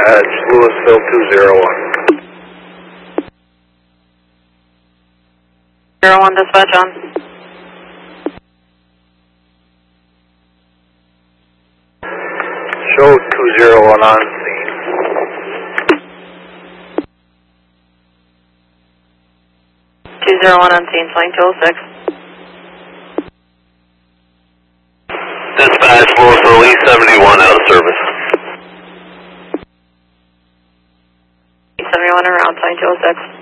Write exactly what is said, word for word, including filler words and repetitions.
Dispatch, Louisville two zero one. zero one dispatch on. Show two zero one on scene. two zero one on scene, flying two oh six. Dispatch, Louisville E seventy-one out of service. E seventy-one around, flying two oh six.